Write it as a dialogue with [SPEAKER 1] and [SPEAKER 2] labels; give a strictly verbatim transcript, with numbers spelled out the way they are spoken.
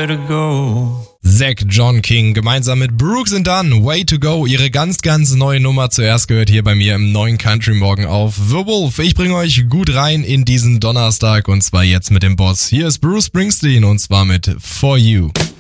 [SPEAKER 1] to go.
[SPEAKER 2] Zach John King gemeinsam mit Brooks and Dunn, Way to Go, ihre ganz, ganz neue Nummer, zuerst gehört hier bei mir im neuen Country Morgen auf The Wolf. Ich bringe euch gut rein in diesen Donnerstag und zwar jetzt mit dem Boss. Hier ist Bruce Springsteen und zwar mit For You.